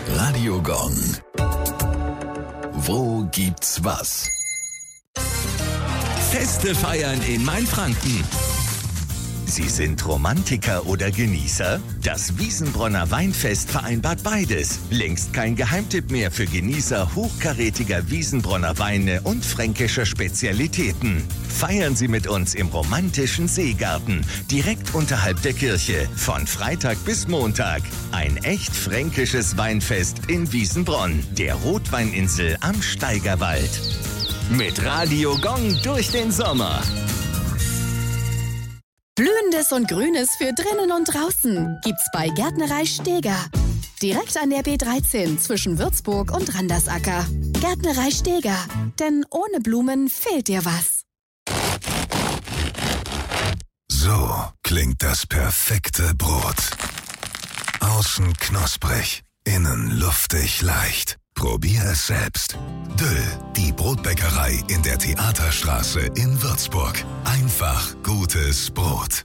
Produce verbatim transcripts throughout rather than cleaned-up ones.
Radio Gong. Wo gibt's was? Feste feiern in Mainfranken. Sie sind Romantiker oder Genießer? Das Wiesenbronner Weinfest vereinbart beides. Längst kein Geheimtipp mehr für Genießer hochkarätiger Wiesenbronner Weine und fränkischer Spezialitäten. Feiern Sie mit uns im romantischen Seegarten, direkt unterhalb der Kirche, von Freitag bis Montag. Ein echt fränkisches Weinfest in Wiesenbronn, der Rotweininsel am Steigerwald. Mit Radio Gong durch den Sommer. Blühendes und Grünes für drinnen und draußen gibt's bei Gärtnerei Steger. Direkt an der B dreizehn zwischen Würzburg und Randersacker. Gärtnerei Steger, denn ohne Blumen fehlt dir was. So klingt das perfekte Brot. Außen knusprig, innen luftig leicht. Probier es selbst. Düll, die Brotbäckerei in der Theaterstraße in Würzburg. Einfach gutes Brot.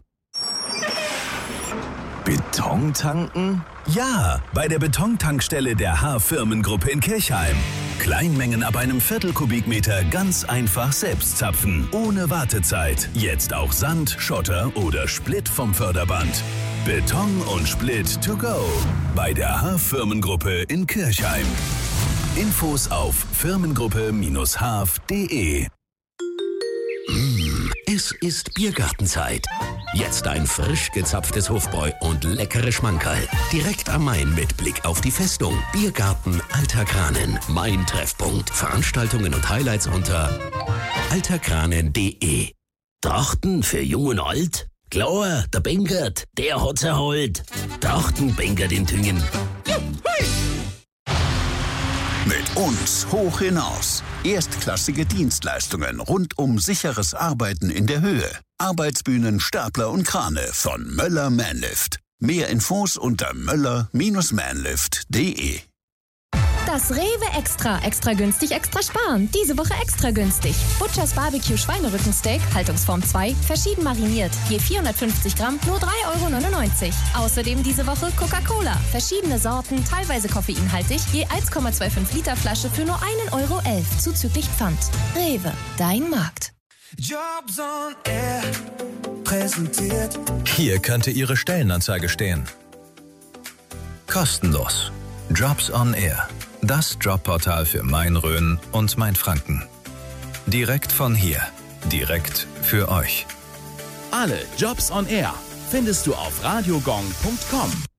Beton tanken? Ja, bei der Betontankstelle der H-Firmengruppe in Kirchheim. Kleinmengen ab einem Viertelkubikmeter ganz einfach selbst zapfen, ohne Wartezeit. Jetzt auch Sand, Schotter oder Split vom Förderband. Beton und Split to go bei der H-Firmengruppe in Kirchheim. Infos auf firmengruppe Bindestrich h f punkt de. Mmh, es ist Biergartenzeit. Jetzt ein frisch gezapftes Hofbräu und leckere Schmankerl. Direkt am Main mit Blick auf die Festung. Biergarten Alter Kranen. Mein Treffpunkt. Veranstaltungen und Highlights unter alterkranen punkt de. Trachten für Jung und Alt? Klar, der Bengert, der hat's erholt. Trachten Bengert in Tüngen. Mit uns hoch hinaus. Erstklassige Dienstleistungen rund um sicheres Arbeiten in der Höhe. Arbeitsbühnen, Stapler und Krane von Möller Manlift. Mehr Infos unter möller Bindestrich manlift punkt de. Das Rewe Extra. Extra günstig, extra sparen. Diese Woche extra günstig. Butchers Barbecue Schweinerückensteak, Haltungsform zwei, verschieden mariniert. Je vierhundertfünfzig Gramm, nur drei Euro neunundneunzig. Außerdem diese Woche Coca-Cola. Verschiedene Sorten, teilweise koffeinhaltig. Je eins Komma fünfundzwanzig Liter Flasche für nur ein Euro elf. Zuzüglich Pfand. Rewe, dein Markt. Jobs on Air präsentiert. Hier könnte Ihre Stellenanzeige stehen. Kostenlos. Jobs on Air. Das Jobportal für Main-Rhön und Mainfranken. Direkt von hier. Direkt für euch. Alle Jobs on Air findest du auf radiogong punkt com.